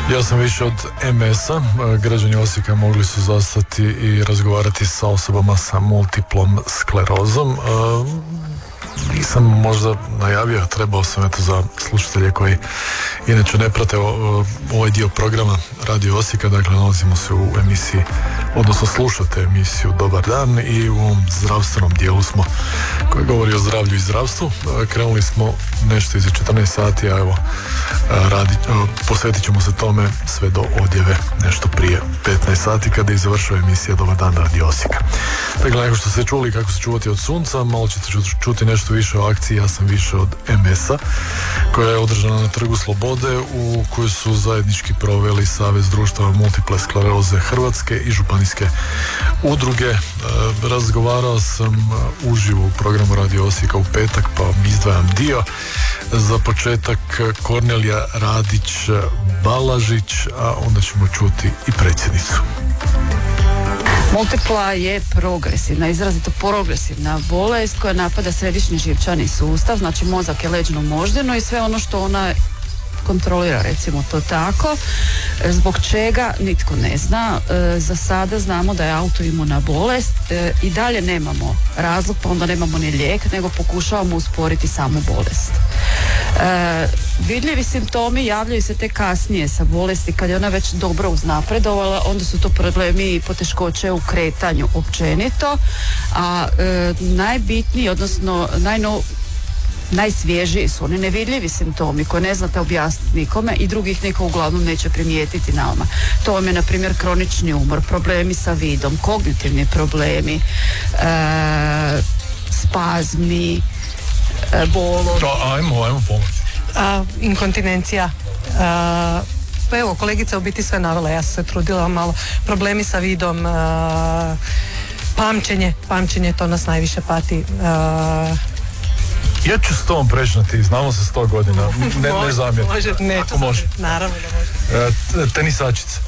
Ja sam više od MS-a. Građani Osijeka mogli su zastati i razgovarati sa osobama sa multiplom sklerozom. Nisam možda najavio, trebao sam eto za slušatelje koji inače ne prate ovaj dio programa Radio Osijeka, dakle nalazimo se u emisiji, odnosno slušate emisiju Dobar dan i u ovom zdravstvenom dijelu smo koji govori o zdravlju i zdravstvu. Krenuli smo nešto iza 14 sati, a evo posvetit ćemo se tome sve do odjave nešto prije 15 sati kada je završila emisija Dobar dan Radio Osijeka. Dakle, nego što ste čuli kako se čuvati od sunca, malo ćete čuti nešto više o akciji Ja sam više od MS-a, koja je održana na Trgu Slobode, u kojoj su zajednički proveli Savez društava multiple skleroze Hrvatske i županijske udruge. Razgovarao sam uživo u programu Radio Osijeka u petak, pa vam izdvajam dio. Za početak Kornelija Radić-Balažić, a onda ćemo čuti i predsjednicu. Multipla je progresivna, izrazito progresivna bolest koja napada središnji živčani sustav, znači mozak je leđno moždeno i sve ono što ona kontrolira, recimo to tako. Zbog čega nitko ne zna. Za sada znamo da je autoimuna bolest i dalje nemamo razlog, pa onda nemamo ni lijek, nego pokušavamo usporiti samu bolest. Vidljivi simptomi javljaju se tek kasnije sa bolesti, kad je ona već dobro uznapredovala, onda su to problemi i poteškoće u kretanju općenito, a najbitniji, odnosno najsvježiji su oni nevidljivi simptomi koje ne znate objasniti nikome i drugih niko uglavnom neće primijetiti na vama. To vam je, na primjer, kronični umor, problemi sa vidom, kognitivni problemi, spazmi, bolovi. Ajmo pomoć. Inkontinencija. Pa evo, kolegica u biti sve navela, ja sam se trudila malo. Problemi sa vidom, pamćenje, to nas najviše pati. Ja ću s tom preći na ti, znamo se 100 godina, ne zamjer. Ako može. Naravno da može. Tenisačica,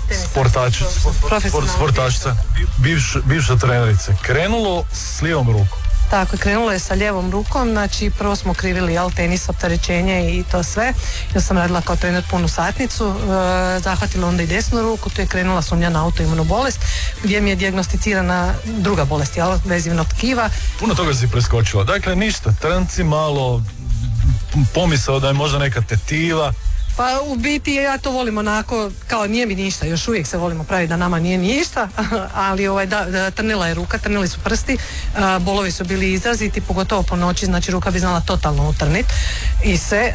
sportačica, bivša trenerica, krenulo s lijevom rukom. Tako, krenulo je sa lijevom rukom, znači prvo smo krivili tenis, opterećenje i to sve. Ja sam radila kao trener punu satnicu, zahvatila onda i desnu ruku, tu je krenula sumnja na autoimunu bolest, gdje mi je dijagnosticirana druga bolest, vezivnog tkiva. Puno toga si preskočila, dakle ništa, trnci malo, pomisao da je možda neka tetiva. Pa u biti ja to volim onako, kao nije mi ništa, još uvijek se volimo praviti da nama nije ništa, ali trnila je ruka, trnili su prsti, bolovi su bili izraziti, pogotovo po noći, znači ruka bi znala totalno utrniti i se.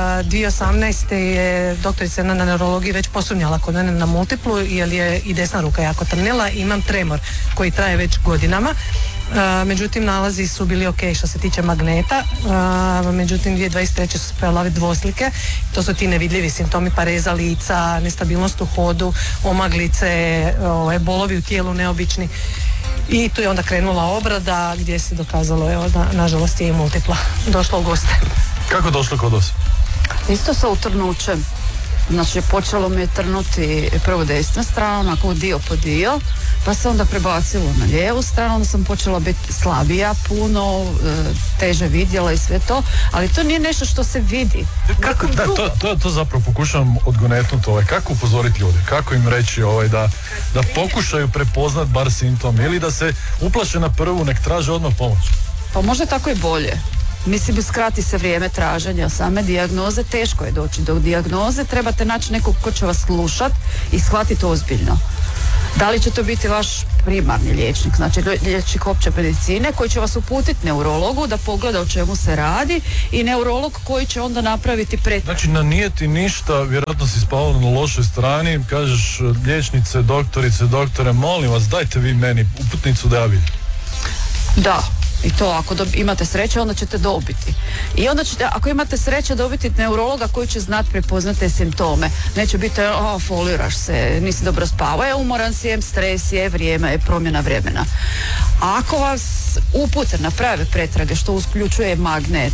2018. je doktorica na neurologiji već posumnjala kod mene na multiplu, jer je i desna ruka jako trnila, imam tremor koji traje već godinama. Međutim, nalazi su bili ok što se tiče magneta, međutim 2023. su se pojavile dvoslike, to su ti nevidljivi simptomi, pareza lica, nestabilnost u hodu, omaglice, bolovi u tijelu neobični, i tu je onda krenula obrada gdje se dokazalo da nažalost je i multipla došla u goste. Kako došlo kod vas? Isto sa utrnućem. Znači, počelo mi je trnuti prvo desna strana, onako dio po dio, pa se onda prebacilo na lijevu stranu, onda sam počela biti slabija puno, teže vidjela i sve to, ali to nije nešto što se vidi. Kako, to zapravo pokušavam odgonetnuti, kako upozoriti ljude, kako im reći da pokušaju prepoznat bar simptom ili da se uplaše na prvu, nek traže odmah pomoć. Pa možda tako i bolje. Mislim, skrati se vrijeme traženja same dijagnoze, teško je doći do dijagnoze, trebate naći nekog ko će vas slušat i shvatiti ozbiljno. Da li će to biti vaš primarni liječnik, znači liječnik opće medicine koji će vas uputiti neurologu da pogleda o čemu se radi i neurolog koji će onda napraviti Znači, nije ti ništa, vjerojatno si spavao na lošoj strani, kažeš liječnice, doktorice, doktore, molim vas, dajte vi meni uputnicu da ja vidim. Da. I to ako imate sreće, onda ćete dobiti. I onda ćete, ako imate sreće, dobiti neurologa koji će znati prepoznati te simptome. Neće biti, foliraš se, nisi dobro spavao, umoran si, stres je, vrijeme je, promjena vremena. A ako vas upute na prave pretrage, što uključuje magnet,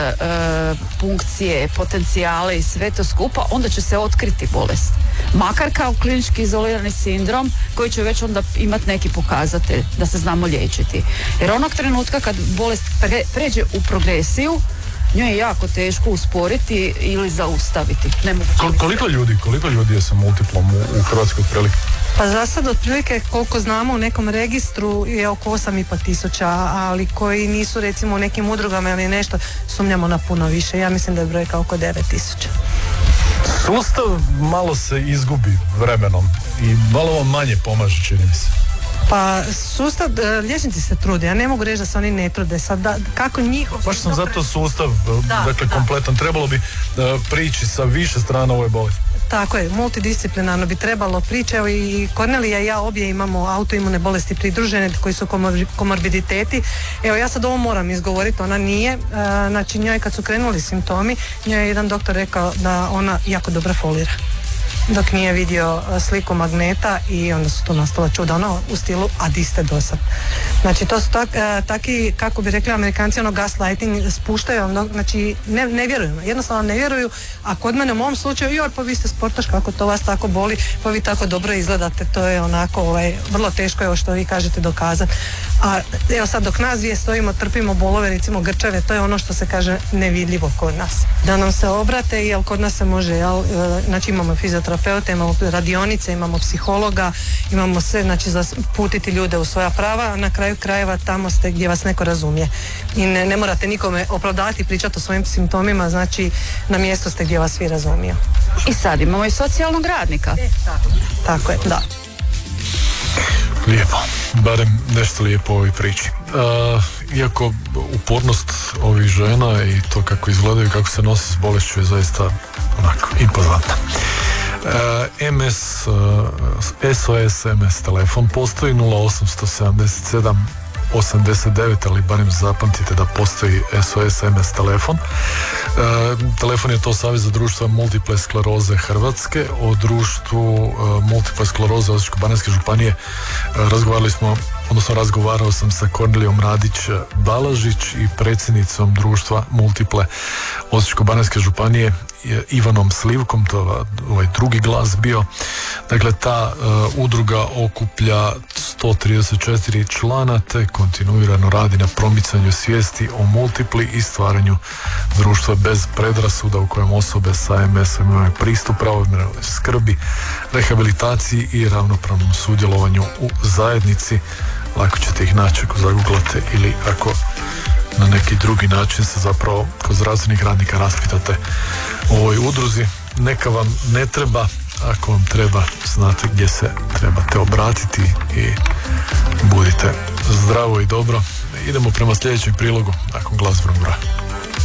punkcije, potencijale i sve to skupa, onda će se otkriti bolest. Makar kao klinički izolirani sindrom koji će već onda imati neki pokazatelj da se znamo liječiti. Jer onog trenutka kad bolest pređe u progresiju, njoj je jako teško usporiti ili zaustaviti. Nemoguće. Koliko ljudi je sa multiplom u Hrvatskoj otprilike? Pa za sad otprilike koliko znamo u nekom registru je oko 8.500, ali koji nisu recimo u nekim udrugama ili nešto, sumnjamo na puno više. Ja mislim da je brojka oko 9.000. Sustav malo se izgubi vremenom i malo vam manje pomaže, čini mi se. Pa sustav, liječnici se trude, ja ne mogu reći da se oni ne trude. Sad, kako njihov... Baš sam zato sustav, kompletan. Trebalo bi prići sa više strana ovoj bolesti. Tako je, multidisciplinarno bi trebalo prići. Evo i Kornelija i ja obje imamo autoimune bolesti pridružene koji su komorbiditeti. Evo ja sad ovo moram izgovoriti, ona nije. Znači njoj kad su krenuli simptomi, njoj je jedan doktor rekao da ona jako dobro folira dok nije vidio sliku magneta i onda su tu nastala čuda, ono u stilu, a di ste do sad. Znači to su taki, kako bi rekli Amerikanci, ono gaslighting, spuštaju, znači ne vjeruju, jednostavno ne vjeruju, a kod mene u mom slučaju, joj, pa vi ste sportaš, kako to vas tako boli, pa vi tako dobro izgledate, to je onako, vrlo teško je ovo što vi kažete dokazati. A evo sad dok nas dvije stojimo, trpimo bolove, recimo grčeve, to je ono što se kaže nevidljivo kod nas. Da nam se obrate, jel kod nas se može, znači imamo fizioterapeute, imamo radionice, imamo psihologa, imamo sve, znači za putiti ljude u svoja prava, a na kraju krajeva tamo ste gdje vas neko razumije. I ne morate nikome opravdavati, pričati o svojim simptomima, znači na mjestu ste gdje vas svi razumiju. I sad imamo i socijalnog radnika. Tako je, da. Lijepo, barem nešto lijepo u ovoj priči. Iako upornost ovih žena i to kako izgledaju, kako se nosi s bolešću je zaista onako impozantna. SOS MS telefon postoji 0877 89, ali barem zapamtite da postoji SOS MS telefon. Telefon je to Saveza društva multiple skleroze Hrvatske. O društvu multiple skleroze Osječko-baranjske županije razgovarao sam sa Kornelijom Radić-Balažić i predsjednicom društva multiple Osječko-baranjske županije Ivanom Slivkom, to je ovaj drugi glas bio. Dakle, ta udruga okuplja 134 člana te kontinuirano radi na promicanju svijesti o multipli i stvaranju društva bez predrasuda u kojem osobe sa MS-om imaju pristup pravovremenoj skrbi, rehabilitaciji i ravnopravnom sudjelovanju u zajednici. Lako ćete ih naći ako zaguglate ili ako na neki drugi način se zapravo kod zdravstvenih radnika raspitate o ovoj udruzi. Neka vam ne treba, ako vam treba, znate gdje se trebate obratiti i budite zdravo i dobro. Idemo prema sljedećem prilogu nakon glazbenog broja.